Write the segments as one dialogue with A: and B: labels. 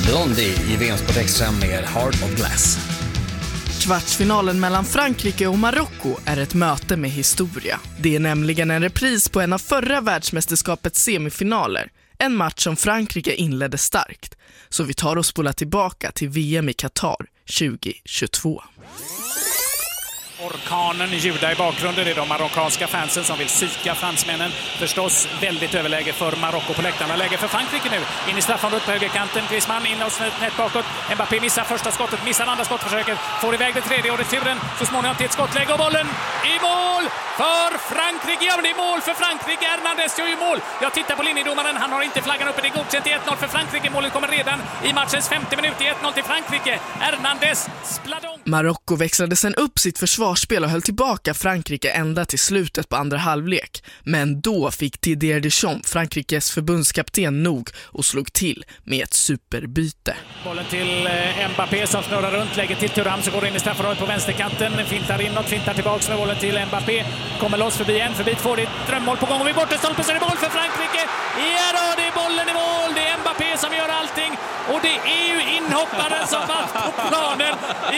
A: Blondie i VM-sport extra med Heart of Glass.
B: Kvartsfinalen mellan Frankrike och Marocko är ett möte med historia. Det är nämligen en repris på en av förra världsmästerskapets semifinaler. En match som Frankrike inledde starkt. Så vi tar och spolar tillbaka till VM i Qatar 2022.
C: Orkanen ljudar i bakgrunden. Det är de marockanska fansen som vill psyka fransmännen. Förstås väldigt överläge för Marocko på läktarna. Läge för Frankrike nu. In i straffområdet på högerkanten. Griezmann in och snett bakåt. Mbappé missar första skottet, missar andra skottförsöket. Får iväg det tredje och returen så småningom till ett skottläge och bollen i mål för Frankrike. Ja, men det är mål för Frankrike. Hernandez gör ju mål. Jag tittar på linjedomaren. Han har inte flaggan uppe. Det är godkänt till 1-0 för Frankrike. Målet kommer redan i matchens 50 minut i 1-0 till Frankrike. Hernandez spladong.
B: Marocko växlade sen upp sitt försvarsspel och höll tillbaka Frankrike ända till slutet på andra halvlek. Men då fick Didier Deschamps, Frankrikes förbundskapten, nog och slog till med ett superbyte.
C: Bollen till Mbappé som snurrar runt, lägger till Thuram så går in i straffområdet på vänsterkanten. Fintar inåt, fintar tillbaka med bollen till Mbappé. Kommer loss förbi en, förbi två. Det är ett drömmål på gång och vid bortestolpen så är det boll för Frankrike. Ja då, det är bollen i mål. Det är Mbappé som gör allting. Och det är ju inhopparen som var på planen i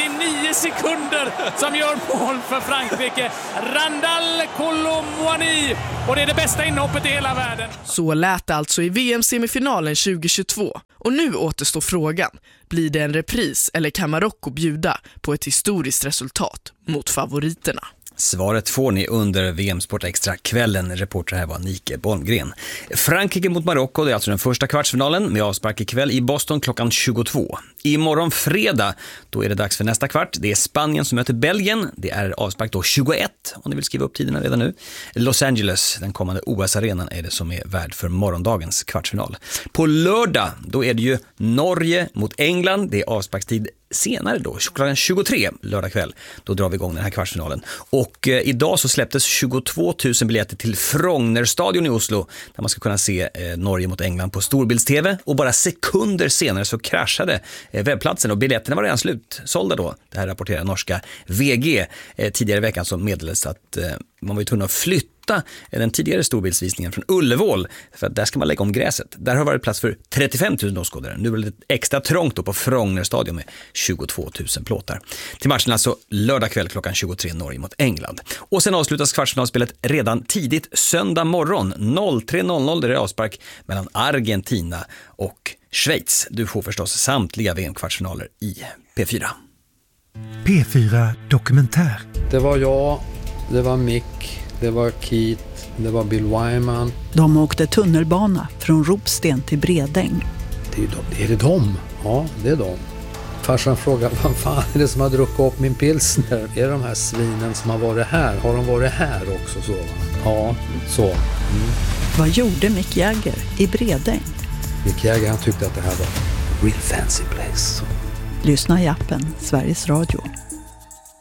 C: 39 sekunder som gör mål för Frankrike. Randal Colomwani. Och det är det bästa inhoppet i hela världen.
B: Så lät det alltså i VM-semifinalen 2022. Och nu återstår frågan. Blir det en repris eller kan Marocko bjuda på ett historiskt resultat mot favoriterna?
A: Svaret får ni under VM-sport extra kvällen. Reporter här var Nike Bolmgren. Frankrike mot Marocko, det är alltså den första kvartsfinalen med avspark ikväll i Boston klockan 22. Imorgon fredag, då är det dags för nästa kvart. Det är Spanien som möter Belgien. Det är avspark då 21, om ni vill skriva upp tiderna redan nu. Los Angeles, den kommande OS-arenan, är det som är värd för morgondagens kvartsfinal. På lördag, då är det ju Norge mot England. Det är avsparkstid senare då, klockan 23 lördag kväll. Då drar vi igång den här kvartsfinalen. Och idag så släpptes 22 000 biljetter till Frognerstadion i Oslo där man ska kunna se Norge mot England på storbilds-tv. Och bara sekunder senare så kraschade webbplatsen och biljetterna var redan slutsålda då. Det här rapporterar norska VG. Tidigare i veckan så meddelades att man var ju tvungen att flytta den tidigare storbildsvisningen från Ullevål för att där ska man lägga om gräset. Där har varit plats för 35 000 åskådare. Nu är det extra trångt då på Frognerstadion med 22 000 plåtar. Till matchen alltså lördag kväll klockan 23 Norge mot England. Och sen avslutas kvartsfinalspelet redan tidigt söndag morgon 03.00 där det är avspark mellan Argentina och Schweiz. Du får förstås samtliga VM-kvartsfinaler i P4.
D: P4 Dokumentär.
E: Det var jag, det var Mick, det var Keith, det var Bill Wyman.
F: De åkte tunnelbana från Ropsten till Bredäng.
E: Är det de? Ja, det är de. Farsan frågade, vad fan är det som har druckit upp min pilsner? Är det de här svinen som har varit här? Har de varit här också? Så? Ja, så. Mm.
F: Vad gjorde Mick Jagger i Bredäng?
E: Mick Jagger, han tyckte att det här var a real fancy place.
F: Lyssna i appen Sveriges Radio.